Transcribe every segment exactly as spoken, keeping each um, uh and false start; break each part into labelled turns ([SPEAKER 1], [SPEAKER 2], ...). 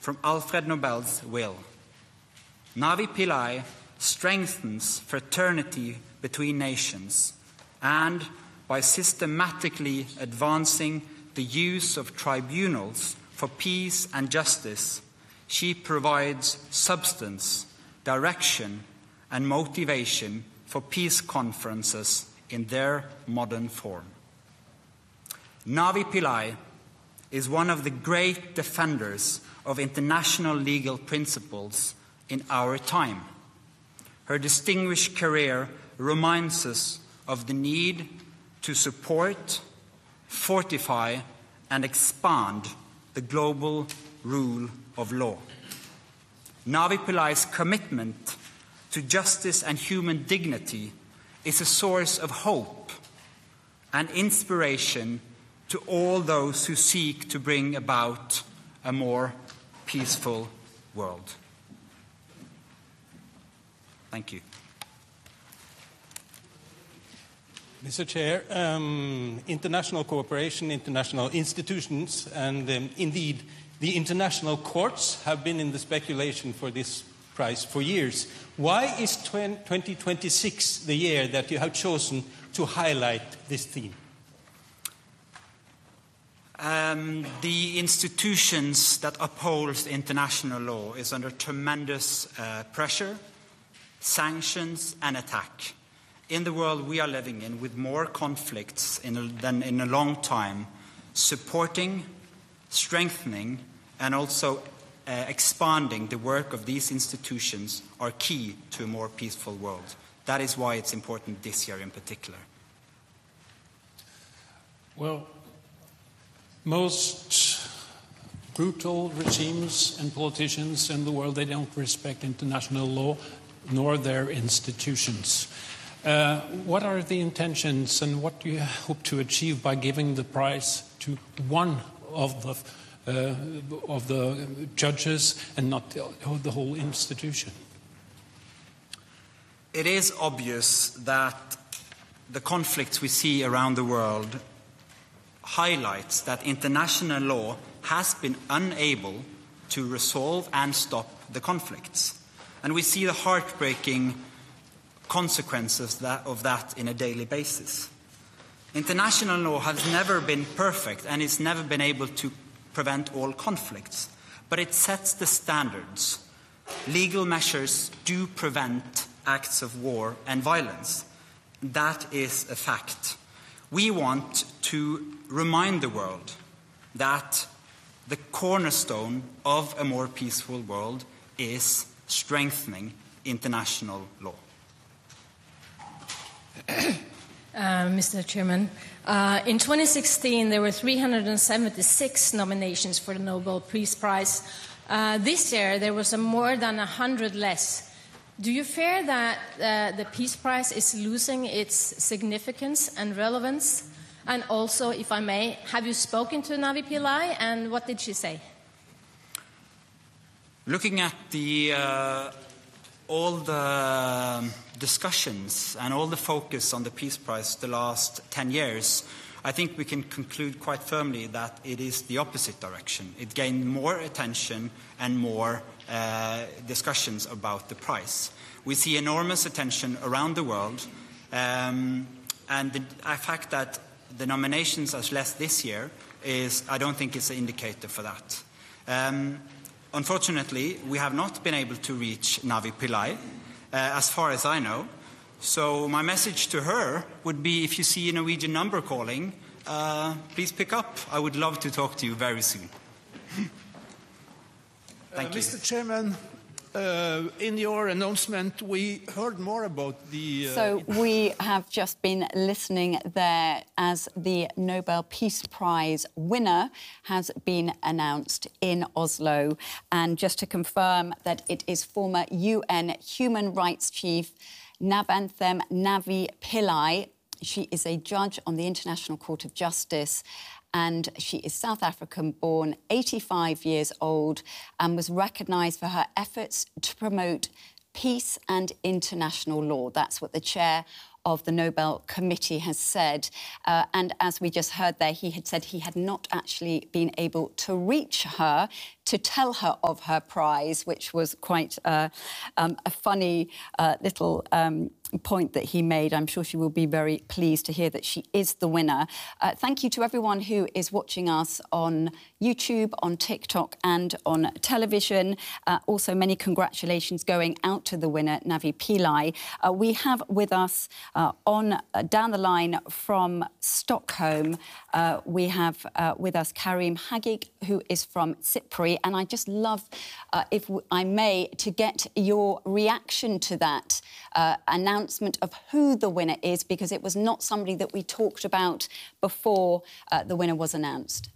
[SPEAKER 1] from Alfred Nobel's will. Navi Pillai strengthens fraternity between nations, and by systematically advancing the use of tribunals for peace and justice, she provides substance, direction, and motivation for peace conferences in their modern form. Navi Pillai is one of the great defenders of international legal principles in our time. Her distinguished career reminds us of the need to support, fortify, and expand the global rule of law. Navi Pillai's commitment to justice and human dignity is a source of hope and inspiration to all those who seek to bring about a more peaceful world. Thank you.
[SPEAKER 2] Mister Chair, um, international cooperation, international institutions, and um, indeed the international courts have been in the speculation for this prize for years. Why is twenty twenty-six the year that you have chosen to highlight this theme?
[SPEAKER 1] Um, the institutions that uphold international law is under tremendous uh, pressure, sanctions, and attack. In the world we are living in, with more conflicts in a, than in a long time, supporting, strengthening, and also uh, expanding the work of these institutions are key to a more peaceful world. That is why it's important this year in particular.
[SPEAKER 3] Well, most brutal regimes and politicians in the world, they don't respect international law nor their institutions. Uh, what are the intentions and what do you hope to achieve by giving the prize to one of the, uh, of the judges and not the, the whole institution?
[SPEAKER 1] It is obvious that the conflicts we see around the world highlights that international law has been unable to resolve and stop the conflicts. And we see the heartbreaking consequences that, of that in a daily basis. International law has never been perfect and it's never been able to prevent all conflicts, but it sets the standards. Legal measures do prevent acts of war and violence. That is a fact. We want to remind the world that the cornerstone of a more peaceful world is strengthening international law.
[SPEAKER 4] Uh, Mister Chairman, uh, in twenty sixteen there were three hundred seventy-six nominations for the Nobel Peace Prize. Uh, this year there was a more than one hundred less. Do you fear that uh, the Peace Prize is losing its significance and relevance? And also, if I may, have you spoken to Navi Pillai and what did she say?
[SPEAKER 1] Looking at the uh, all the discussions and all the focus on the Peace Prize the last ten years, I think we can conclude quite firmly that it is the opposite direction. It gained more attention and more uh, discussions about the prize. We see enormous attention around the world, um, and the fact that the nominations are less this year is, I don't think, is an indicator for that. Um, Unfortunately, we have not been able to reach Navi Pillai, uh, as far as I know. So my message to her would be, if you see a Norwegian number calling, uh, please pick up. I would love to talk to you very soon. Thank
[SPEAKER 5] uh,
[SPEAKER 1] you.
[SPEAKER 5] Mister Chairman, uh, in your announcement, we heard more about the... Uh,
[SPEAKER 6] so we have just been listening there as the Nobel Peace Prize winner has been announced in Oslo. And just to confirm that it is former U N Human Rights Chief Navanthem Navi Pillai. She is a judge on the International Court of Justice, and she is South African-born, eighty-five years old, and was recognised for her efforts to promote peace and international law. That's what the chair of the Nobel Committee has said. Uh, and as we just heard there, he had said he had not actually been able to reach her to tell her of her prize, which was quite uh, um, a funny uh, little um, point that he made. I'm sure she will be very pleased to hear that she is the winner. Uh, thank you to everyone who is watching us on YouTube, on TikTok and on television. Uh, also, many congratulations going out to the winner, Navi Pillai. Uh, we have with us uh, on uh, down the line from Stockholm, uh, we have uh, with us Karim Hagig, who is from Cyprus. And I just love, uh, if I may, to get your reaction to that uh, announcement of who the winner is, because it was not somebody that we talked about before uh, the winner was announced.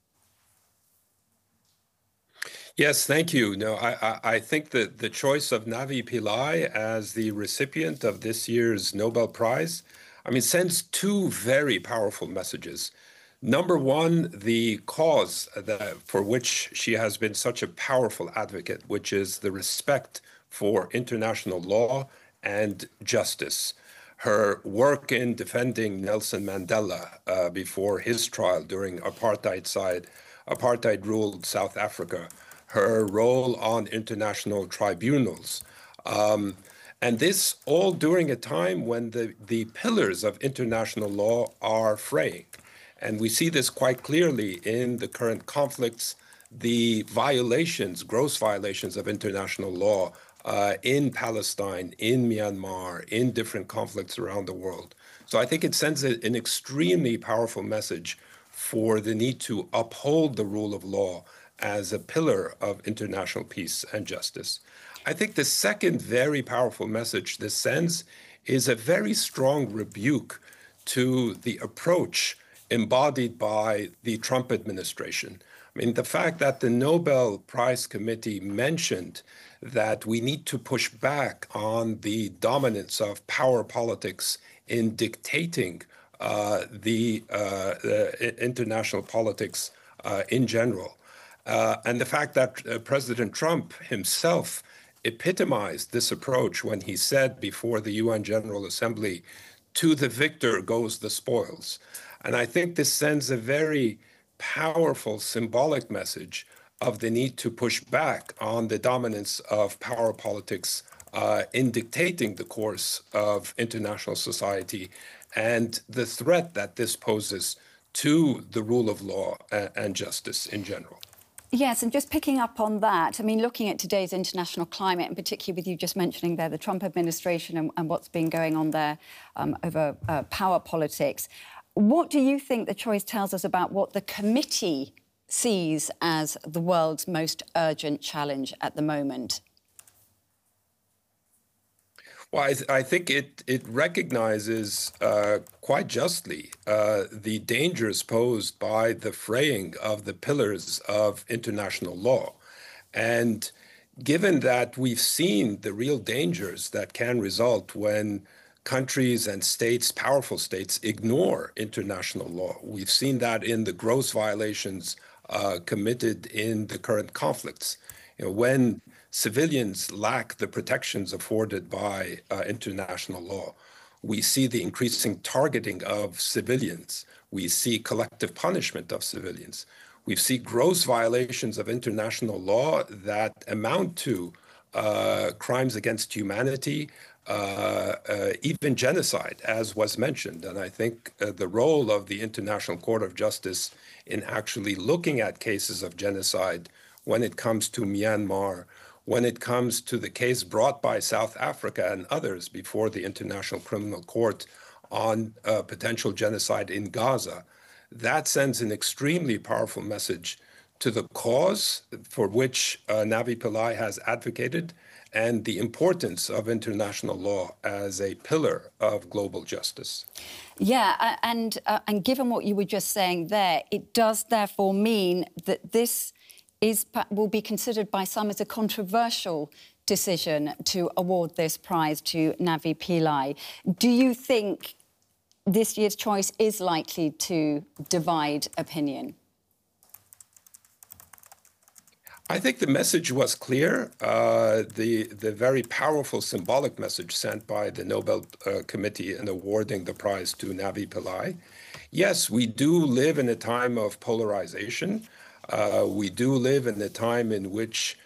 [SPEAKER 7] Yes, thank you. No, I, I, I think that the choice of Navi Pillai as the recipient of this year's Nobel Prize, I mean, sends two very powerful messages. Number one, the cause that, for which she has been such a powerful advocate, which is the respect for international law and justice. Her work in defending Nelson Mandela uh, before his trial during apartheid side, apartheid-ruled South Africa, her role on international tribunals, um, and this all during a time when the, the pillars of international law are fraying. And we see this quite clearly in the current conflicts, the violations, gross violations of international law uh, in Palestine, in Myanmar, in different conflicts around the world. So I think it sends a, an extremely powerful message for the need to uphold the rule of law as a pillar of international peace and justice. I think the second very powerful message this sends is a very strong rebuke to the approach embodied by the Trump administration. I mean, the fact that the Nobel Prize Committee mentioned that we need to push back on the dominance of power politics in dictating uh, the, uh, the international politics uh, in general. Uh, and the fact that uh, President Trump himself epitomized this approach when he said before the U N General Assembly, "To the victor goes the spoils." And I think this sends a very powerful symbolic message of the need to push back on the dominance of power politics uh, in dictating the course of international society and the threat that this poses to the rule of law and, and justice in general.
[SPEAKER 6] Yes, and just picking up on that, I mean, looking at today's international climate, and particularly with you just mentioning there the Trump administration and, and what's been going on there um, over uh, power politics, what do you think the choice tells us about what the committee sees as the world's most urgent challenge at the moment?
[SPEAKER 7] Well, I, th I think it, it recognizes uh, quite justly uh, the dangers posed by the fraying of the pillars of international law. And given that we've seen the real dangers that can result when countries and states, powerful states, ignore international law, we've seen that in the gross violations uh, committed in the current conflicts. You know, when civilians lack the protections afforded by uh, international law, we see the increasing targeting of civilians. We see collective punishment of civilians. We see gross violations of international law that amount to uh, crimes against humanity, uh, uh, even genocide, as was mentioned. And I think uh, the role of the International Court of Justice in actually looking at cases of genocide when it comes to Myanmar, when it comes to the case brought by South Africa and others before the International Criminal Court on uh, potential genocide in Gaza, that sends an extremely powerful message to the cause for which uh, Navi Pillai has advocated and the importance of international law as a pillar of global justice.
[SPEAKER 6] Yeah, and, uh, and given what you were just saying there, it does therefore mean that this is, will be considered by some as a controversial decision to award this prize to Navi Pillai. Do you think this year's choice is likely to divide opinion?
[SPEAKER 7] I think the message was clear. Uh, the the very powerful symbolic message sent by the Nobel uh, Committee in awarding the prize to Navi Pillai. Yes, we do live in a time of polarization. Uh, we do live in a time in which